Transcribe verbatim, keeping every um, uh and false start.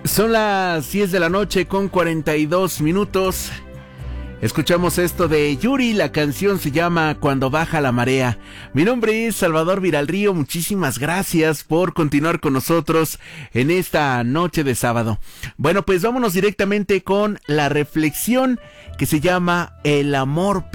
Son las diez de la noche con cuarenta y dos minutos. Escuchamos esto de Yuri, la canción se llama Cuando baja la marea. Mi nombre es Salvador Viralrío, muchísimas gracias por continuar con nosotros en esta noche de sábado. Bueno, pues vámonos directamente con la reflexión que se llama El amor